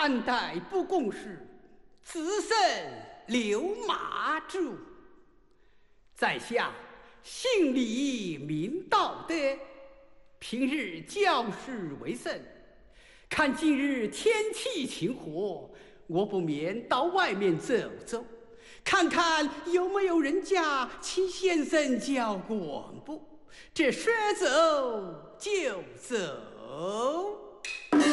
善待不公事，自身留马主。在下信礼明道德，平日教事为甚。看今日天气晴和，我不免到外面走走，看看有没有人家请先生教广播。这说走就走。